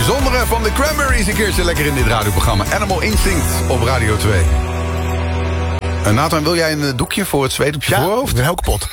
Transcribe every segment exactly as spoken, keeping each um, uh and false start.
bijzondere van de Cranberries een keertje lekker in dit radioprogramma. Animal Instinct op Radio twee. Uh, Nathan, wil jij een doekje voor het zweet op je ja, voorhoofd? ik ben heel kapot.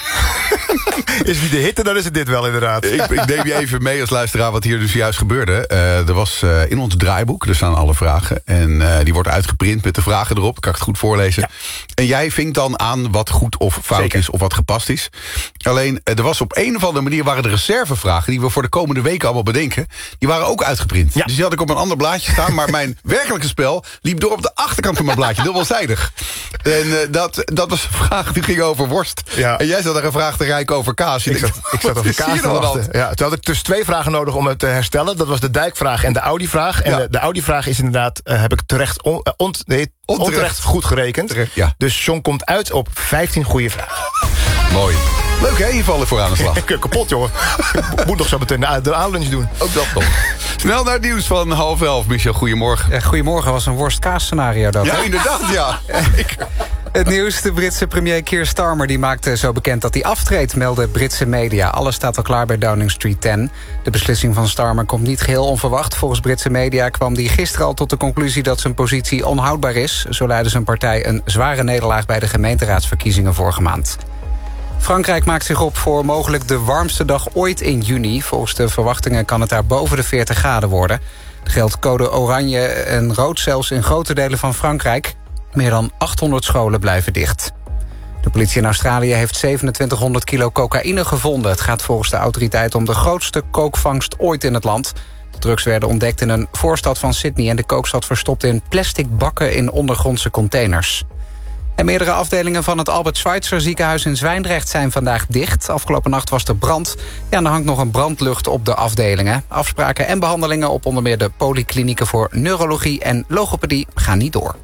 Is wie de hitte, dan is het dit wel inderdaad. Ik, ik neem je even mee als luisteraar wat hier dus juist gebeurde. Uh, er was uh, in ons draaiboek, er staan alle vragen. En uh, die wordt uitgeprint met de vragen erop. Kan ik het goed voorlezen. Ja. En jij vinkt dan aan wat goed of fout Zeker. is of wat gepast is. Alleen, uh, er was op een of andere manier... waren de reservevragen die we voor de komende weken allemaal bedenken... die waren ook uitgeprint. Ja. Dus die had ik op een ander blaadje staan. Maar mijn werkelijke spel liep door op de achterkant van mijn blaadje. Dubbelzijdig. En uh, dat, dat was een vraag die ging over worst. Ja. En jij zat daar een vraag te rijken over kaas. Ik zat, ik zat over kaas te wachten. Ja, toen had ik dus twee vragen nodig om het te herstellen. Dat was de dijkvraag en de Audi-vraag. En ja. de, de Audi-vraag is inderdaad, uh, heb ik terecht, on, uh, ont, nee, onterecht. onterecht goed gerekend. Terecht, ja. Dus John komt uit op vijftien goede vragen. Mooi. Leuk hè, hier vallen voor aan de slag. Ik kapot jongen. Ik moet nog zo meteen de, de aanlunch doen. Ook dat nog. Snel naar het nieuws van half elf. Michel, goedemorgen. Ja, goedemorgen, was een worst-kaas scenario dat. Ja, inderdaad, ja. ik... Het nieuws, de Britse premier Keir Starmer die maakte zo bekend dat hij aftreedt, melden Britse media. Alles staat al klaar bij Downing Street tien. De beslissing van Starmer komt niet geheel onverwacht. Volgens Britse media kwam hij gisteren al tot de conclusie dat zijn positie onhoudbaar is. Zo leidde zijn partij een zware nederlaag bij de gemeenteraadsverkiezingen vorige maand. Frankrijk maakt zich op voor mogelijk de warmste dag ooit in juni. Volgens de verwachtingen kan het daar boven de veertig graden worden. Er geldt code oranje en rood zelfs in grote delen van Frankrijk. Meer dan achthonderd scholen blijven dicht. De politie in Australië heeft zevenentwintighonderd kilo cocaïne gevonden. Het gaat volgens de autoriteit om de grootste kookvangst ooit in het land. De drugs werden ontdekt in een voorstad van Sydney... en de kook zat verstopt in plastic bakken in ondergrondse containers. En meerdere afdelingen van het Albert Schweitzer ziekenhuis in Zwijndrecht zijn vandaag dicht. Afgelopen nacht was er brand. Ja, en er hangt nog een brandlucht op de afdelingen. Afspraken en behandelingen op onder meer de polyklinieken voor neurologie en logopedie gaan niet door.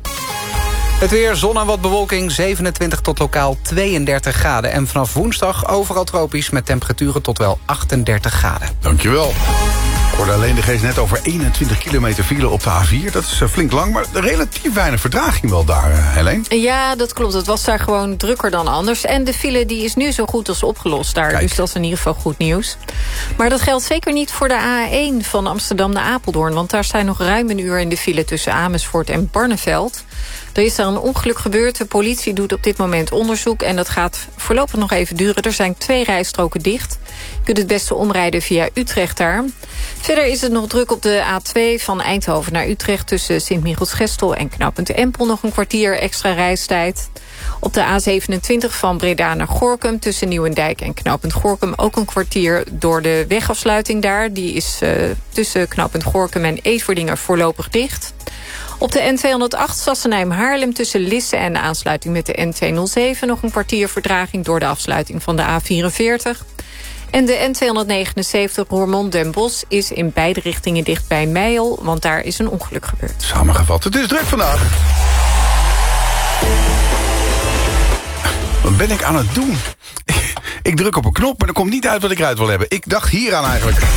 Het weer, zon en wat bewolking, zevenentwintig tot lokaal tweeëndertig graden. En vanaf woensdag overal tropisch met temperaturen tot wel achtendertig graden. Dankjewel. Ik hoorde alleen de geest net over eenentwintig kilometer file op de A vier. Dat is flink lang, maar relatief weinig vertraging wel daar, Helene. Ja, dat klopt. Het was daar gewoon drukker dan anders. En de file die is nu zo goed als opgelost daar. Kijk. Dus dat is in ieder geval goed nieuws. Maar dat geldt zeker niet voor de A één van Amsterdam naar Apeldoorn. Want daar zijn nog ruim een uur in de file tussen Amersfoort en Barneveld. Er is daar een ongeluk gebeurd. De politie doet op dit moment onderzoek. En dat gaat voorlopig nog even duren. Er zijn twee rijstroken dicht. Je kunt het beste omrijden via Utrecht daar. Verder is het nog druk op de A twee van Eindhoven naar Utrecht... tussen Sint-Michielsgestel en knooppunt Empel nog een kwartier extra reistijd. Op de A zevenentwintig van Breda naar Gorinchem... tussen Nieuwendijk en knooppunt Gorinchem ook een kwartier door de wegafsluiting daar. Die is uh, tussen knooppunt Gorinchem en Everdingen voorlopig dicht. Op de N tweehonderdacht Sassenheim-Haarlem tussen Lisse en de aansluiting met de N tweehonderdzeven... nog een kwartier vertraging door de afsluiting van de A vierenveertig. En de N tweehonderdnegenenzeventig Roermond-Den Bosch is in beide richtingen dicht bij Meijel... want daar is een ongeluk gebeurd. Samengevat, het is druk vandaag. Wat ben ik aan het doen? Ik druk op een knop, maar er komt niet uit wat ik eruit wil hebben. Ik dacht hieraan eigenlijk.